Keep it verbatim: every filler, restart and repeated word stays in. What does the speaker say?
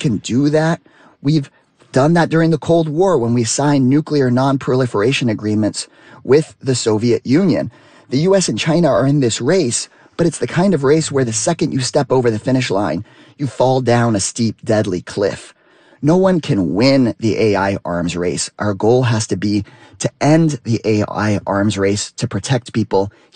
can do that. We've done that during the Cold War when we signed nuclear non-proliferation agreements with the Soviet Union. The U S and China are in this race, but it's the kind of race where the second you step over the finish line, you fall down a steep, deadly cliff. No one can win the A I arms race. Our goal has to be to end the A I arms race to protect people